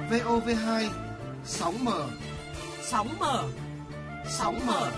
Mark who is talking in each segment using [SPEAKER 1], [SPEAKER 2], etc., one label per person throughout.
[SPEAKER 1] VOV2 sóng mở.
[SPEAKER 2] Sóng mở. Sóng mở.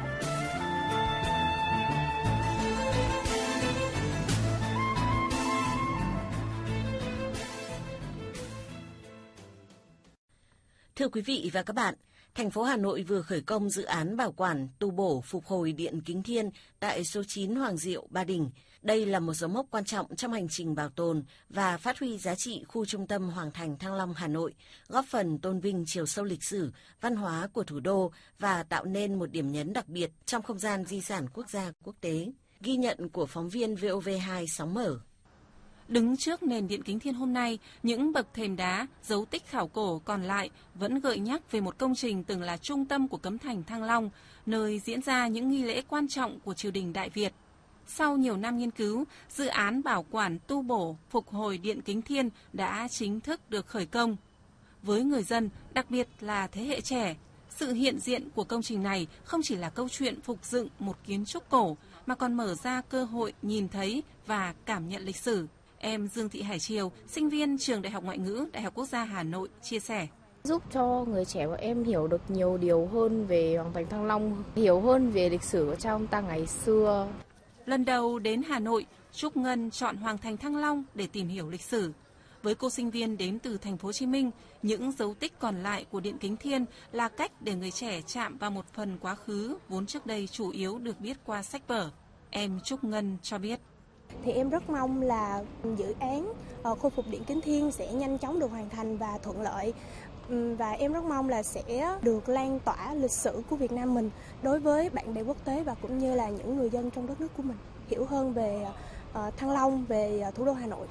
[SPEAKER 3] Thưa quý vị và các bạn, thành phố Hà Nội vừa khởi công dự án bảo quản, tu bổ, phục hồi điện Kính Thiên tại số 9 Hoàng Diệu, Ba Đình. Đây là một dấu mốc quan trọng trong hành trình bảo tồn và phát huy giá trị khu trung tâm Hoàng Thành Thăng Long, Hà Nội, góp phần tôn vinh chiều sâu lịch sử, văn hóa của thủ đô và tạo nên một điểm nhấn đặc biệt trong không gian di sản quốc gia quốc tế. Ghi nhận của phóng viên VOV2 sóng mở.
[SPEAKER 4] Đứng trước nền điện Kính Thiên hôm nay, những bậc thềm đá, dấu tích khảo cổ còn lại vẫn gợi nhắc về một công trình từng là trung tâm của Cấm Thành Thăng Long, nơi diễn ra những nghi lễ quan trọng của triều đình Đại Việt. Sau nhiều năm nghiên cứu, dự án bảo quản, tu bổ, phục hồi điện Kính Thiên đã chính thức được khởi công. Với người dân, đặc biệt là thế hệ trẻ, sự hiện diện của công trình này không chỉ là câu chuyện phục dựng một kiến trúc cổ, mà còn mở ra cơ hội nhìn thấy và cảm nhận lịch sử. Em Dương Thị Hải Triều, sinh viên trường Đại học Ngoại ngữ, Đại học Quốc gia Hà Nội chia sẻ.
[SPEAKER 5] Giúp cho người trẻ của em hiểu được nhiều điều hơn về Hoàng Thành Thăng Long, hiểu hơn về lịch sử của cha ông ta ngày xưa.
[SPEAKER 4] Lần đầu đến Hà Nội, Trúc Ngân chọn Hoàng Thành Thăng Long để tìm hiểu lịch sử. Với cô sinh viên đến từ thành phố Hồ Chí Minh, những dấu tích còn lại của điện Kính Thiên là cách để người trẻ chạm vào một phần quá khứ vốn trước đây chủ yếu được biết qua sách vở. Em Trúc Ngân cho biết.
[SPEAKER 6] Thì em rất mong là dự án khôi phục điện Kính Thiên sẽ nhanh chóng được hoàn thành và thuận lợi. Và em rất mong là sẽ được lan tỏa lịch sử của Việt Nam mình đối với bạn bè quốc tế và cũng như là những người dân trong đất nước của mình, hiểu hơn về Thăng Long, về thủ đô Hà Nội.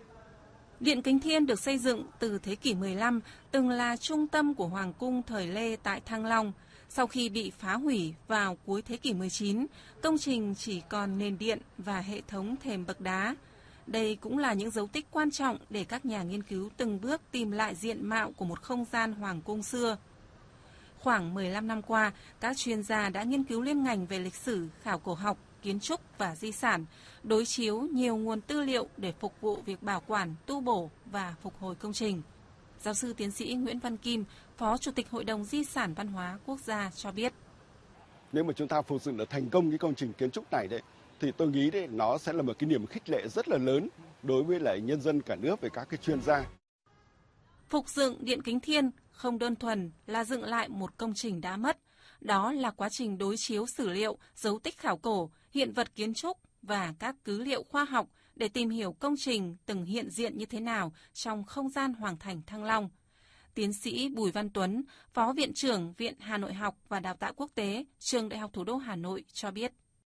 [SPEAKER 4] Điện Kính Thiên được xây dựng từ thế kỷ 15, từng là trung tâm của Hoàng cung thời Lê tại Thăng Long. Sau khi bị phá hủy vào cuối thế kỷ 19, công trình chỉ còn nền điện và hệ thống thềm bậc đá. Đây cũng là những dấu tích quan trọng để các nhà nghiên cứu từng bước tìm lại diện mạo của một không gian hoàng cung xưa. Khoảng 15 năm qua, các chuyên gia đã nghiên cứu liên ngành về lịch sử, khảo cổ học, kiến trúc và di sản, đối chiếu nhiều nguồn tư liệu để phục vụ việc bảo quản, tu bổ và phục hồi công trình. Giáo sư tiến sĩ Nguyễn Văn Kim, Phó Chủ tịch Hội đồng Di sản Văn hóa Quốc gia cho biết.
[SPEAKER 7] Nếu mà chúng ta phục dựng được thành công cái công trình kiến trúc này thì tôi nghĩ nó sẽ là một cái niềm khích lệ rất là lớn đối với lại nhân dân cả nước về các cái chuyên gia.
[SPEAKER 4] Phục dựng điện Kính Thiên không đơn thuần là dựng lại một công trình đã mất. Đó là quá trình đối chiếu sử liệu, dấu tích khảo cổ, hiện vật kiến trúc và các cứ liệu khoa học để tìm hiểu công trình từng hiện diện như thế nào trong không gian Hoàng Thành Thăng Long. Tiến sĩ Bùi Văn Tuấn, Phó Viện trưởng Viện Hà Nội học và Đào tạo Quốc tế, Trường Đại học Thủ đô Hà Nội cho biết.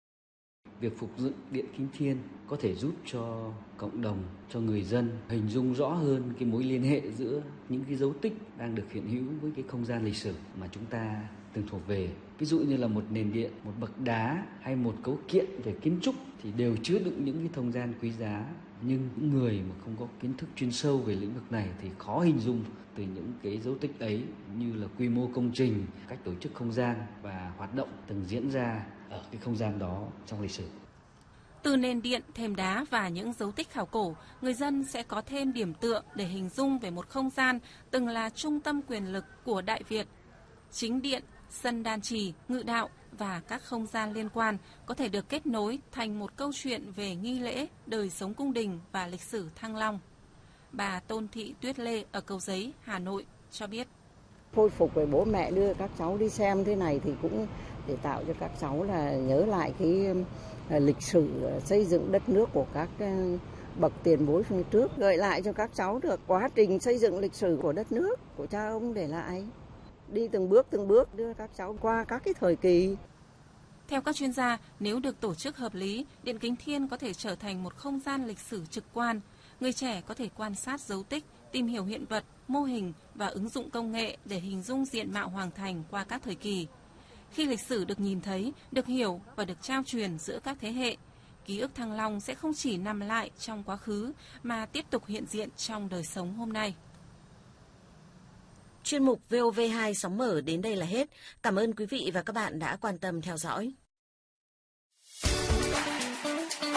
[SPEAKER 8] Việc phục dựng điện Kính Thiên có thể giúp cho cộng đồng, cho người dân hình dung rõ hơn cái mối liên hệ giữa những cái dấu tích đang được hiện hữu với cái không gian lịch sử mà chúng ta từng thuộc về. Ví dụ như là một nền điện, một bậc đá hay một cấu kiện về kiến trúc thì đều chứa đựng những cái không gian quý giá. Nhưng những người mà không có kiến thức chuyên sâu về lĩnh vực này thì khó hình dung từ những cái dấu tích ấy, như là quy mô công trình, cách tổ chức không gian và hoạt động từng diễn ra ở cái không gian đó trong lịch sử.
[SPEAKER 4] Từ nền điện, thềm đá và những dấu tích khảo cổ, người dân sẽ có thêm điểm tựa để hình dung về một không gian từng là trung tâm quyền lực của Đại Việt. Chính điện, sân đan trì, ngự đạo và các không gian liên quan có thể được kết nối thành một câu chuyện về nghi lễ, đời sống cung đình và lịch sử Thăng Long. Bà Tôn Thị Tuyết Lê ở Cầu Giấy, Hà Nội cho biết.
[SPEAKER 9] Khôi phục về bố mẹ đưa các cháu đi xem thế này thì cũng để tạo cho các cháu là nhớ lại cái lịch sử xây dựng đất nước của các bậc tiền bối phía trước, gợi lại cho các cháu được quá trình xây dựng lịch sử của đất nước, của cha ông để lại. Đi từng bước đưa các cháu qua các cái thời kỳ.
[SPEAKER 4] Theo các chuyên gia, nếu được tổ chức hợp lý, điện Kính Thiên có thể trở thành một không gian lịch sử trực quan. Người trẻ có thể quan sát dấu tích, tìm hiểu hiện vật, mô hình và ứng dụng công nghệ để hình dung diện mạo Hoàng Thành qua các thời kỳ. Khi lịch sử được nhìn thấy, được hiểu và được trao truyền giữa các thế hệ, ký ức Thăng Long sẽ không chỉ nằm lại trong quá khứ mà tiếp tục hiện diện trong đời sống hôm nay.
[SPEAKER 3] Chuyên mục VOV2 sóng mở đến đây là hết. Cảm ơn quý vị và các bạn đã quan tâm theo dõi.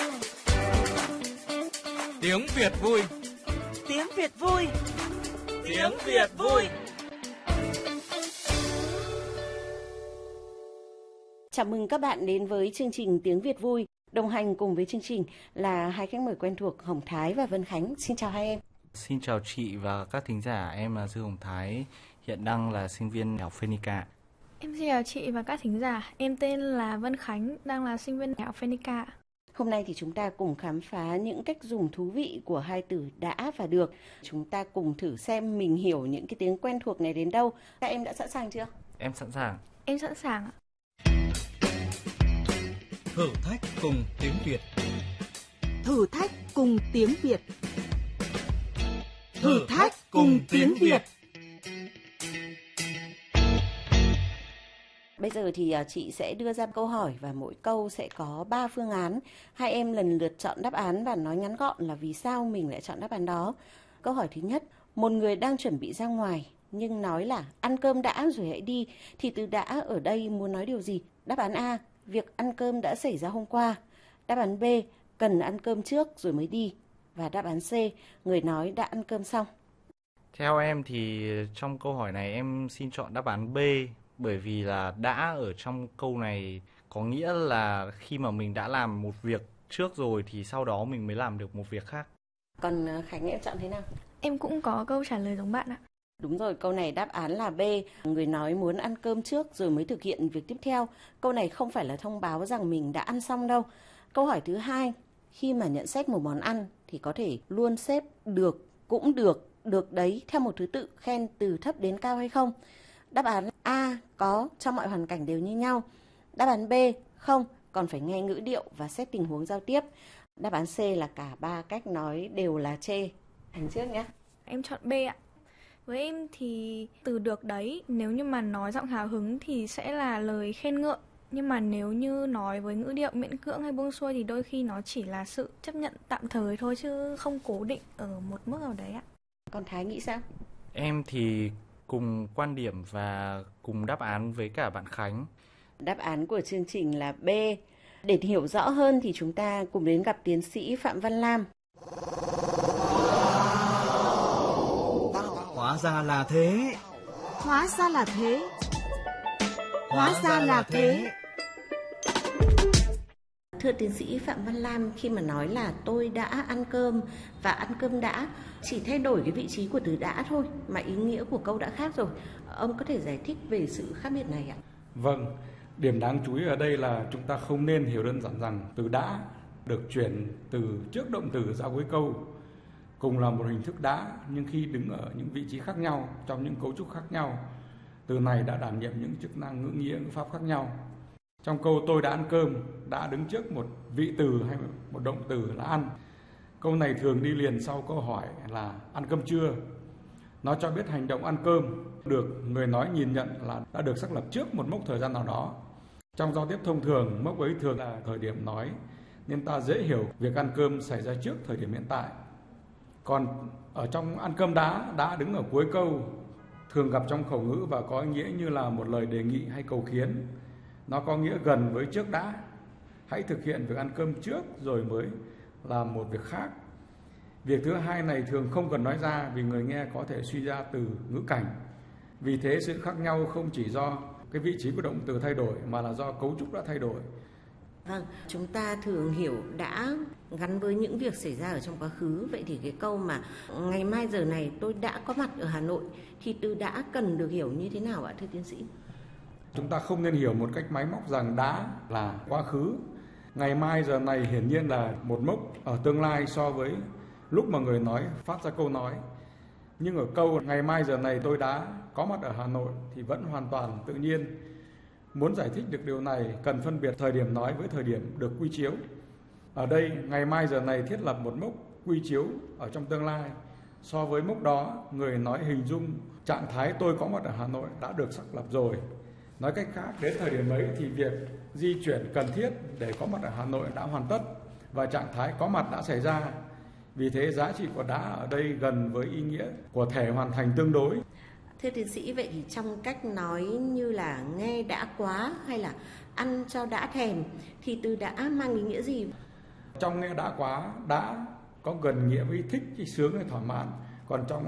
[SPEAKER 2] Tiếng Việt vui.
[SPEAKER 10] Tiếng Việt vui.
[SPEAKER 2] Tiếng Tiếng Việt vui.
[SPEAKER 3] Chào mừng các bạn đến với chương trình Tiếng Việt vui. Đồng hành cùng với chương trình là hai khách mời quen thuộc Hồng Thái và Vân Khánh. Xin chào hai em.
[SPEAKER 10] Xin chào chị và các thính giả. Em là Dương Hồng Thái, hiện đang là sinh viên Đại học Phenica.
[SPEAKER 11] Em xin chào chị và các thính giả. Em tên là Vân Khánh, đang là sinh viên Đại học Phenica.
[SPEAKER 3] Hôm nay thì chúng ta cùng khám phá những cách dùng thú vị của hai từ đã và được. Chúng ta cùng thử xem mình hiểu những cái tiếng quen thuộc này đến đâu. Các em đã sẵn sàng chưa?
[SPEAKER 10] Em sẵn sàng.
[SPEAKER 11] Em sẵn sàng ạ.
[SPEAKER 12] Thử thách cùng tiếng Việt.
[SPEAKER 2] Thử thách cùng tiếng Việt. Thử thách cùng tiếng Việt.
[SPEAKER 3] Bây giờ thì chị sẽ đưa ra câu hỏi và mỗi câu sẽ có 3 phương án. Hai em lần lượt chọn đáp án và nói ngắn gọn là vì sao mình lại chọn đáp án đó. Câu hỏi thứ nhất, một người đang chuẩn bị ra ngoài nhưng nói là ăn cơm đã rồi hãy đi, thì từ đã ở đây muốn nói điều gì? Đáp án A, việc ăn cơm đã xảy ra hôm qua. Đáp án B, cần ăn cơm trước rồi mới đi. Và đáp án C, người nói đã ăn cơm xong.
[SPEAKER 10] Theo em thì trong câu hỏi này em xin chọn đáp án B, bởi vì là đã ở trong câu này có nghĩa là khi mà mình đã làm một việc trước rồi thì sau đó mình mới làm được một việc khác.
[SPEAKER 3] Còn Khánh em chọn thế nào?
[SPEAKER 11] Em cũng có câu trả lời giống bạn ạ.
[SPEAKER 3] Đúng rồi, câu này đáp án là B. Người nói muốn ăn cơm trước rồi mới thực hiện việc tiếp theo. Câu này không phải là thông báo rằng mình đã ăn xong đâu. Câu hỏi thứ hai, khi mà nhận xét một món ăn thì có thể luôn xếp được, cũng được đấy theo một thứ tự khen từ thấp đến cao hay không? Đáp án A, có, trong mọi hoàn cảnh đều như nhau. Đáp án B, không, còn phải nghe ngữ điệu và xét tình huống giao tiếp. Đáp án C là cả 3 cách nói đều là chê. Hành trước nhé.
[SPEAKER 11] Em chọn B ạ. Với em thì từ được đấy, nếu như mà nói giọng hào hứng thì sẽ là lời khen ngợi. Nhưng mà nếu như nói với ngữ điệu miễn cưỡng hay buông xuôi thì đôi khi nó chỉ là sự chấp nhận tạm thời thôi chứ không cố định ở một mức nào đấy ạ.
[SPEAKER 3] Còn Thái nghĩ sao?
[SPEAKER 10] Em thì cùng quan điểm và cùng đáp án với cả bạn Khánh.
[SPEAKER 3] Đáp án của chương trình là B. Để hiểu rõ hơn thì chúng ta cùng đến gặp tiến sĩ Phạm Văn Lam.
[SPEAKER 12] Hóa ra là thế.
[SPEAKER 2] Hóa ra là thế. Hóa ra là thế.
[SPEAKER 3] Thưa tiến sĩ Phạm Văn Lam, khi mà nói là tôi đã ăn cơm và ăn cơm đã chỉ thay đổi cái vị trí của từ đã thôi mà ý nghĩa của câu đã khác rồi. Ông có thể giải thích về sự khác biệt này ạ?
[SPEAKER 13] Vâng, điểm đáng chú ý ở đây là chúng ta không nên hiểu đơn giản rằng từ đã được chuyển từ trước động từ ra cuối câu. Cùng là một hình thức đã nhưng khi đứng ở những vị trí khác nhau trong những cấu trúc khác nhau, từ này đã đảm nhiệm những chức năng ngữ nghĩa, ngữ pháp khác nhau. Trong câu tôi đã ăn cơm, đã đứng trước một vị từ hay một động từ là ăn. Câu này thường đi liền sau câu hỏi là ăn cơm chưa. Nó cho biết hành động ăn cơm được người nói nhìn nhận là đã được xác lập trước một mốc thời gian nào đó. Trong giao tiếp thông thường, mốc ấy thường là thời điểm nói, nên ta dễ hiểu việc ăn cơm xảy ra trước thời điểm hiện tại. Còn ở trong ăn cơm đã đứng ở cuối câu, thường gặp trong khẩu ngữ và có ý nghĩa như là một lời đề nghị hay cầu khiến. Nó có nghĩa gần với trước đã. Hãy thực hiện việc ăn cơm trước rồi mới làm một việc khác. Việc thứ hai này thường không cần nói ra vì người nghe có thể suy ra từ ngữ cảnh. Vì thế sự khác nhau không chỉ do cái vị trí của động từ thay đổi mà là do cấu trúc đã thay đổi.
[SPEAKER 3] Vâng, chúng ta thường hiểu đã gắn với những việc xảy ra ở trong quá khứ. Vậy thì cái câu mà ngày mai giờ này tôi đã có mặt ở Hà Nội thì từ đã cần được hiểu như thế nào ạ thưa tiến sĩ?
[SPEAKER 13] Chúng ta không nên hiểu một cách máy móc rằng đã là quá khứ. Ngày mai giờ này hiển nhiên là một mốc ở tương lai so với lúc mà người nói phát ra câu nói. Nhưng ở câu ngày mai giờ này tôi đã có mặt ở Hà Nội thì vẫn hoàn toàn tự nhiên. Muốn giải thích được điều này cần phân biệt thời điểm nói với thời điểm được quy chiếu. Ở đây ngày mai giờ này thiết lập một mốc quy chiếu ở trong tương lai. So với mốc đó, người nói hình dung trạng thái tôi có mặt ở Hà Nội đã được xác lập rồi. Nói cách khác, đến thời điểm ấy thì việc di chuyển cần thiết để có mặt ở Hà Nội đã hoàn tất và trạng thái có mặt đã xảy ra. Vì thế giá trị của đã ở đây gần với ý nghĩa của thể hoàn thành tương đối.
[SPEAKER 3] Thưa tiến sĩ, vậy thì trong cách nói như là nghe đã quá hay là ăn cho đã thèm thì từ đã mang ý nghĩa gì?
[SPEAKER 13] Trong nghe đã quá, đã có gần nghĩa với thích, sướng hay thỏa mãn. Còn trong ăn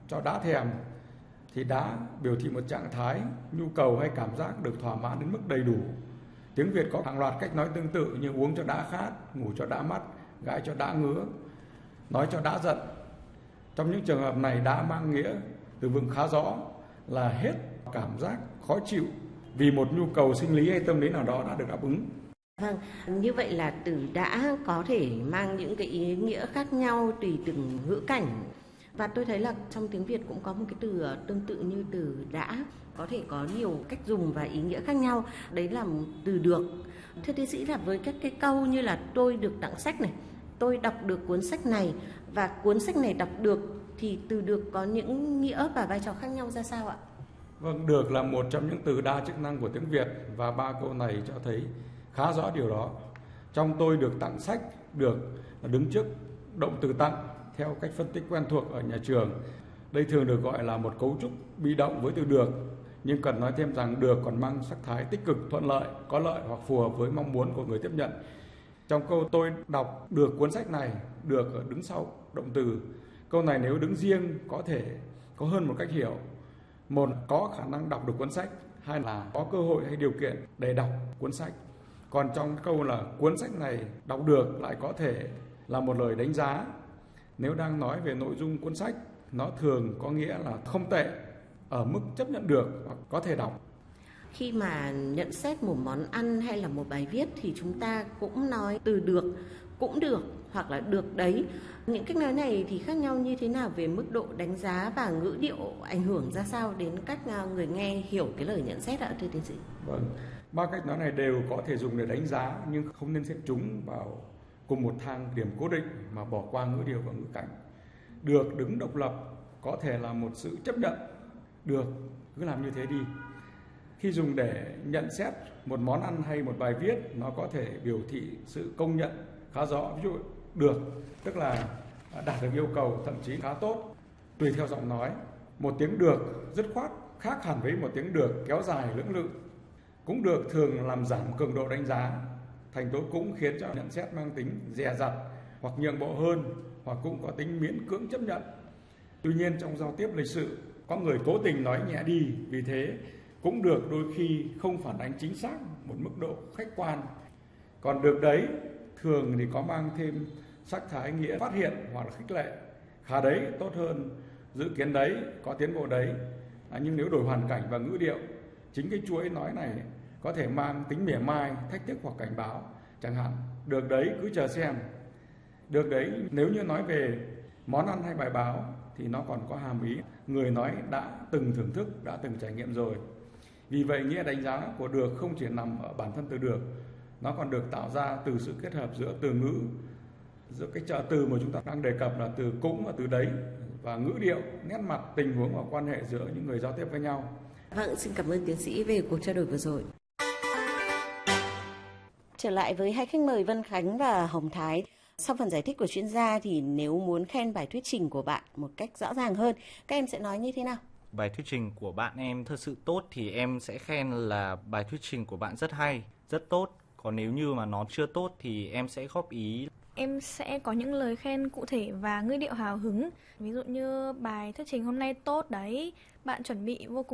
[SPEAKER 13] cho đã thèm thì đã biểu thị một trạng thái, nhu cầu hay cảm giác được thỏa mãn đến mức đầy đủ. Tiếng Việt có hàng loạt cách nói tương tự như uống cho đã khát, ngủ cho đã mắt, gãi cho đã ngứa, nói cho đã giận. Trong những trường hợp này đã mang nghĩa từ vựng khá rõ là hết cảm giác khó chịu vì một nhu cầu sinh lý hay tâm lý nào đó đã được đáp ứng.
[SPEAKER 3] Vâng, như vậy là từ đã có thể mang những cái ý nghĩa khác nhau tùy từng ngữ cảnh. Và tôi thấy là trong tiếng Việt cũng có một cái từ tương tự như từ đã, có thể có nhiều cách dùng và ý nghĩa khác nhau. Đấy là từ được. Thưa tiến sĩ, là với các cái câu như là tôi được tặng sách này, tôi đọc được cuốn sách này và cuốn sách này đọc được, thì từ được có những nghĩa và vai trò khác nhau ra sao ạ?
[SPEAKER 13] Vâng, được là một trong những từ đa chức năng của tiếng Việt và 3 câu này cho thấy khá rõ điều đó. Trong tôi được tặng sách, được là đứng trước động từ tặng theo cách phân tích quen thuộc ở nhà trường. Đây thường được gọi là một cấu trúc bị động với từ được, nhưng cần nói thêm rằng được còn mang sắc thái tích cực, thuận lợi, có lợi hoặc phù hợp với mong muốn của người tiếp nhận. Trong câu tôi đọc được cuốn sách này, được đứng sau động từ. Câu này nếu đứng riêng có thể có hơn một cách hiểu. Một, có khả năng đọc được cuốn sách, hai là có cơ hội hay điều kiện để đọc cuốn sách. Còn trong câu là cuốn sách này đọc được lại có thể là một lời đánh giá. Nếu đang nói về nội dung cuốn sách, nó thường có nghĩa là không tệ, ở mức chấp nhận được hoặc có thể đọc.
[SPEAKER 3] Khi mà nhận xét một món ăn hay là một bài viết thì chúng ta cũng nói từ được, cũng được hoặc là được đấy. Những cách nói này thì khác nhau như thế nào về mức độ đánh giá và ngữ điệu ảnh hưởng ra sao đến cách người nghe hiểu cái lời nhận xét ạ, thưa tiến sĩ?
[SPEAKER 13] Vâng, 3 cách nói này đều có thể dùng để đánh giá nhưng không nên xếp chúng vào cùng một thang điểm cố định mà bỏ qua ngữ điệu và ngữ cảnh. Được đứng độc lập có thể là một sự chấp nhận. Được, cứ làm như thế đi. Khi dùng để nhận xét một món ăn hay một bài viết, nó có thể biểu thị sự công nhận khá rõ. Ví dụ được, tức là đạt được yêu cầu, thậm chí khá tốt, tùy theo giọng nói. Một tiếng được dứt khoát khác hẳn với một tiếng được kéo dài lưỡng lự. Cũng được thường làm giảm cường độ đánh giá. Thành tố cũng khiến cho nhận xét mang tính dè dặt hoặc nhượng bộ hơn, hoặc cũng có tính miễn cưỡng chấp nhận. Tuy nhiên trong giao tiếp lịch sự, có người cố tình nói nhẹ đi, vì thế cũng được đôi khi không phản ánh chính xác một mức độ khách quan. Còn được đấy thường thì có mang thêm sắc thái nghĩa phát hiện hoặc là khích lệ. Khá đấy tốt hơn, dự kiến đấy, có tiến bộ đấy. Nhưng nếu đổi hoàn cảnh và ngữ điệu, chính cái chuỗi nói này có thể mang tính mỉa mai, thách thức hoặc cảnh báo. Chẳng hạn, được đấy cứ chờ xem. Được đấy nếu như nói về món ăn hay bài báo thì nó còn có hàm ý người nói đã từng thưởng thức, đã từng trải nghiệm rồi. Vì vậy nghĩa đánh giá của được không chỉ nằm ở bản thân từ được, nó còn được tạo ra từ sự kết hợp giữa từ ngữ, giữa cái trợ từ mà chúng ta đang đề cập là từ cũng và từ đấy, và ngữ điệu, nét mặt, tình huống và quan hệ giữa những người giao tiếp với nhau.
[SPEAKER 3] Vâng, xin cảm ơn tiến sĩ về cuộc trao đổi vừa rồi. Trở lại với hai khách mời Vân Khánh và Hồng Thái. Sau phần giải thích của chuyên gia thì nếu muốn khen bài thuyết trình của bạn một cách rõ ràng hơn, các em sẽ nói như thế nào?
[SPEAKER 10] Bài thuyết trình của bạn em thật sự tốt thì em sẽ khen là bài thuyết trình của bạn rất hay, rất tốt. Còn nếu như mà nó chưa tốt thì em sẽ góp ý.
[SPEAKER 11] Em sẽ có những lời khen cụ thể và ngữ điệu hào hứng. Ví dụ như bài thuyết trình hôm nay tốt đấy, bạn chuẩn bị vô cùng